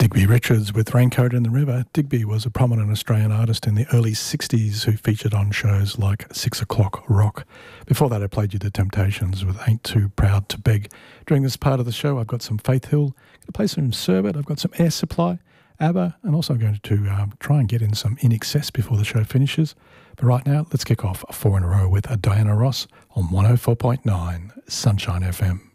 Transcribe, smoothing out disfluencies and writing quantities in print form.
Digby Richards with Raincoat in the River. Digby was a prominent Australian artist in the early 60s who featured on shows like 6 O'Clock Rock. Before that, I played you The Temptations with Ain't Too Proud to Beg. During this part of the show, I've got some Faith Hill, I'm going to play some Sherbet, I've got some Air Supply, ABBA, and also I'm going to try and get in some In Excess before the show finishes. But right now, let's kick off 4 in a row with Diana Ross on 104.9 Sunshine FM.